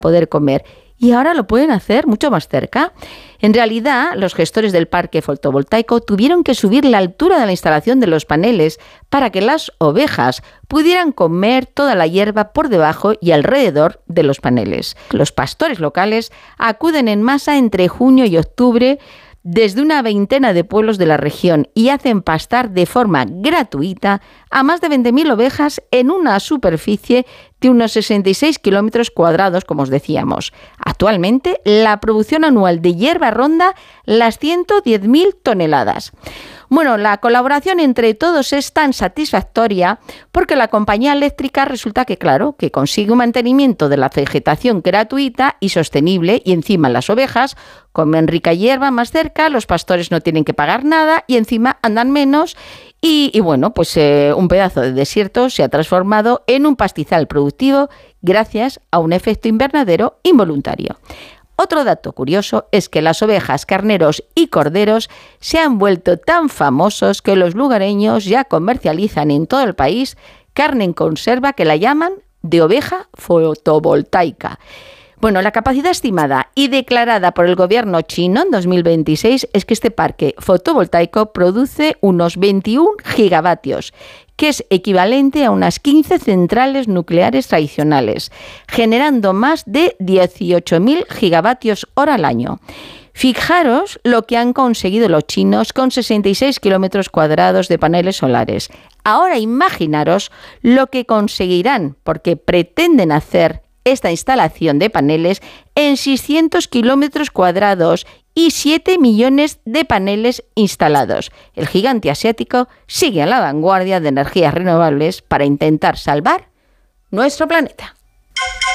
poder comer. Y ahora lo pueden hacer mucho más cerca. En realidad, los gestores del parque fotovoltaico tuvieron que subir la altura de la instalación de los paneles para que las ovejas pudieran comer toda la hierba por debajo y alrededor de los paneles. Los pastores locales acuden en masa entre junio y octubre desde una veintena de pueblos de la región y hacen pastar de forma gratuita a más de 20.000 ovejas en una superficie de unos 66 kilómetros cuadrados, como os decíamos. Actualmente, la producción anual de hierba ronda las 110.000 toneladas. Bueno, la colaboración entre todos es tan satisfactoria porque la compañía eléctrica resulta que, claro, que consigue un mantenimiento de la vegetación gratuita y sostenible y encima las ovejas comen rica hierba más cerca, los pastores no tienen que pagar nada y encima andan menos y bueno, pues un pedazo de desierto se ha transformado en un pastizal productivo gracias a un efecto invernadero involuntario. Otro dato curioso es que las ovejas, carneros y corderos se han vuelto tan famosos que los lugareños ya comercializan en todo el país carne en conserva que la llaman de oveja fotovoltaica. Bueno, la capacidad estimada y declarada por el gobierno chino en 2026 es que este parque fotovoltaico produce unos 21 gigavatios, que es equivalente a unas 15 centrales nucleares tradicionales, generando más de 18.000 gigavatios hora al año. Fijaros lo que han conseguido los chinos con 66 kilómetros cuadrados de paneles solares. Ahora imaginaros lo que conseguirán, porque pretenden hacer esta instalación de paneles en 600 kilómetros cuadrados y 7 millones de paneles instalados. El gigante asiático sigue a la vanguardia de energías renovables para intentar salvar nuestro planeta.